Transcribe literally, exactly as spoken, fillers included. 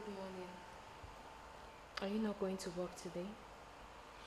morning. Are you not going to work today?